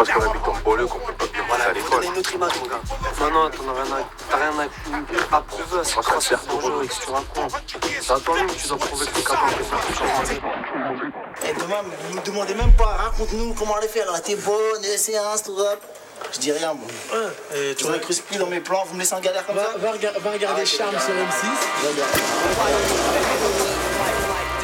parce qu'on habite en banlieue qu'on peut pas bien passer à l'école. Donner une autre image, mon gars. Non, t'as rien à prouver à cette croix, c'est dangereux avec ce que tu racontes. C'est à toi-même que tu dois prouver que t'es capable de faire quelque chose. Et demain, vous me demandez même pas, raconte-nous comment les faire. T'es bonne, les séances, tout ça. Je dis rien, moi. Ouais, Tu m'incrustes plus dans mes plans, vous me laissez en galère comme ça. Va regarder Charme sur M6. Regarde.